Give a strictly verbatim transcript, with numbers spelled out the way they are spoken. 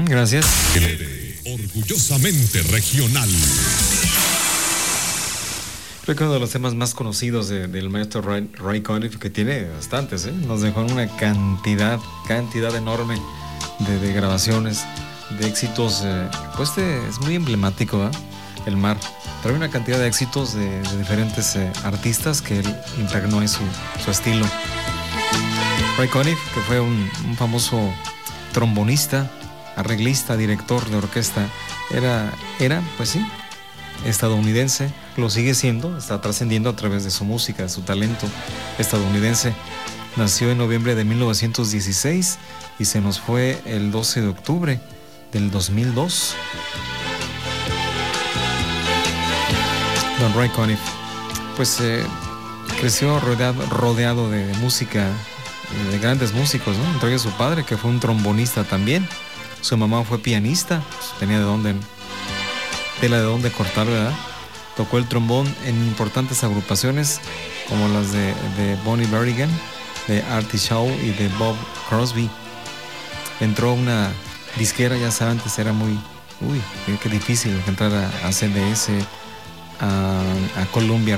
Uh-huh, gracias. Orgullosamente regional. Creo que uno de los temas más conocidos de, del maestro Ray, Ray Conniff, que tiene bastantes, ¿eh? Nos dejó una cantidad, cantidad enorme de, de grabaciones, de éxitos. Eh, pues este es muy emblemático, ¿eh? El mar. Trae una cantidad de éxitos de, de diferentes eh, artistas que él impregnó en su, su estilo. Ray Conniff, que fue un, un famoso trombonista, arreglista, director de orquesta, era, era, pues sí, estadounidense, lo sigue siendo, está trascendiendo a través de su música, de su talento estadounidense. Nació en noviembre de mil novecientos dieciséis y se nos fue el doce de octubre del dos mil dos. Don Ray Conniff, pues eh, creció rodeado, rodeado de música, de grandes músicos, ¿no? Entre ellos su padre, que fue un trombonista también. Su mamá fue pianista, pues tenía de dónde, tela de dónde cortar, ¿verdad? Tocó el trombón en importantes agrupaciones como las de, de Bonnie Berrigan, de Artie Shaw y de Bob Crosby. Entró a una disquera, ya saben, antes era muy, uy, qué difícil entrar a, a C B S, a, a Columbia